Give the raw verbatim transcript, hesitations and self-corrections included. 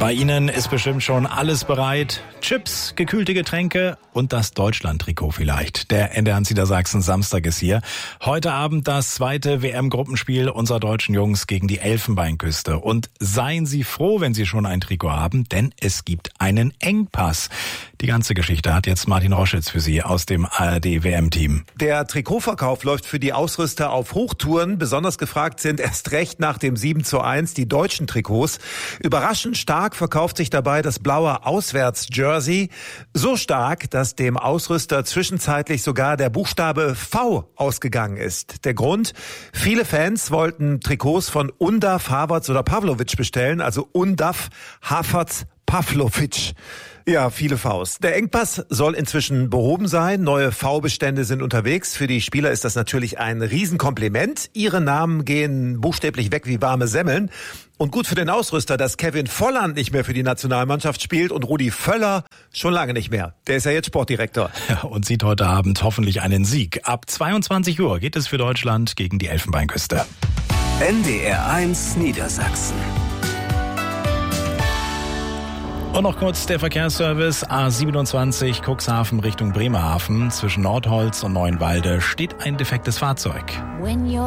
Bei Ihnen ist bestimmt schon alles bereit. Chips, gekühlte Getränke und das Deutschland-Trikot vielleicht. Der N D R Niedersachsen Samstag ist hier. Heute Abend das zweite W M-Gruppenspiel unserer deutschen Jungs gegen die Elfenbeinküste. Und seien Sie froh, wenn Sie schon ein Trikot haben, denn es gibt einen Engpass. Die ganze Geschichte hat jetzt Martin Roschitz für Sie aus dem A R D-W M-Team. Der Trikotverkauf läuft für die Ausrüster auf Hochtouren. Besonders gefragt sind erst recht nach dem sieben zu eins die deutschen Trikots. Überraschend stark verkauft sich dabei das blaue Auswärts-Jersey. So stark, dass dem Ausrüster zwischenzeitlich sogar der Buchstabe V ausgegangen ist. Der Grund? Viele Fans wollten Trikots von Undaf, Havertz oder Pavlovic bestellen, also Undaf, Havertz, Pavlovic. Ja, viele Vs. Der Engpass soll inzwischen behoben sein. Neue V-Bestände sind unterwegs. Für die Spieler ist das natürlich ein Riesenkompliment. Ihre Namen gehen buchstäblich weg wie warme Semmeln. Und gut für den Ausrüster, dass Kevin Volland nicht mehr für die Nationalmannschaft spielt und Rudi Völler schon lange nicht mehr. Der ist ja jetzt Sportdirektor. Ja, und sieht heute Abend hoffentlich einen Sieg. Ab zweiundzwanzig Uhr geht es für Deutschland gegen die Elfenbeinküste. N D R eins Niedersachsen. Und noch kurz der Verkehrsservice. A siebenundzwanzig Cuxhaven Richtung Bremerhaven. Zwischen Nordholz und Neuenwalde steht ein defektes Fahrzeug.